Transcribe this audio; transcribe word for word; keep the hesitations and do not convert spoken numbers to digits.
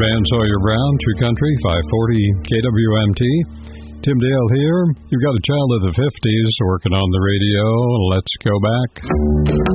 Van Sawyer Brown, True Country, five forty K W M T. Tim Dale here. You've got a child of the fifties working on the radio. Let's go back.